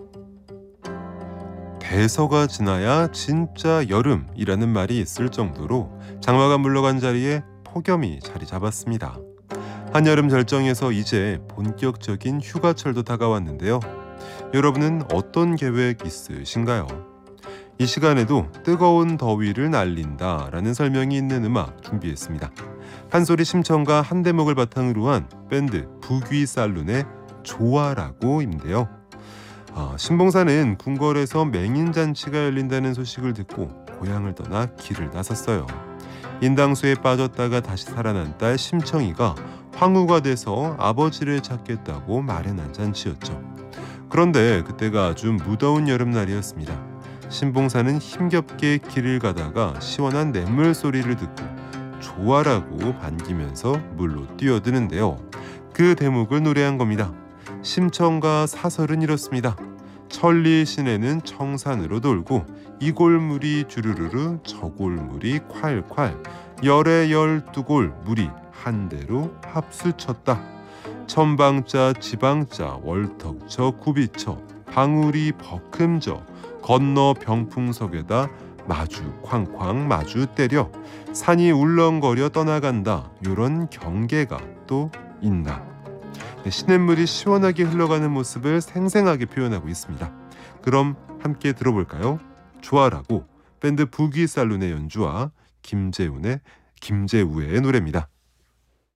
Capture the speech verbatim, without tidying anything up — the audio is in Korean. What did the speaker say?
대서가 지나야 진짜 여름이라는 말이 있을 정도로 장마가 물러간 자리에 폭염이 자리 잡았습니다. 한여름 절정에서 이제 본격적인 휴가철도 다가왔는데요. 여러분은 어떤 계획 있으신가요? 이 시간에도 뜨거운 더위를 날린다라는 설명이 있는 음악 준비했습니다. 판소리 심청과 한 대목을 바탕으로 한 밴드 부귀살룬의 좋아라고인데요. 아, 신봉사는 궁궐에서 맹인잔치가 열린다는 소식을 듣고 고향을 떠나 길을 나섰어요. 인당수에 빠졌다가 다시 살아난 딸 심청이가 황후가 돼서 아버지를 찾겠다고 마련한 잔치였죠. 그런데 그때가 아주 무더운 여름날이었습니다. 신봉사는 힘겹게 길을 가다가 시원한 냇물 소리를 듣고 좋아라고 반기면서 물로 뛰어드는데요. 그 대목을 노래한 겁니다. 심청과 사설은 이렇습니다. 천리 시내는 청산으로 돌고 이 골물이 주르르르 저 골물이 콸콸 열에 열두 골 물이 한대로 합수쳤다. 천방자 지방자 월턱쳐 구비쳐 방울이 버금져 건너 병풍석에다 마주 쾅쾅 마주 때려 산이 울렁거려 떠나간다. 요런 경계가 또 있나. 네, 시냇물이 시원하게 흘러가는 모습을 생생하게 표현하고 있습니다. 그럼 함께 들어볼까요? 좋아라고 밴드 부귀살룬의 연주와 김재훈의 김재우의 노래입니다.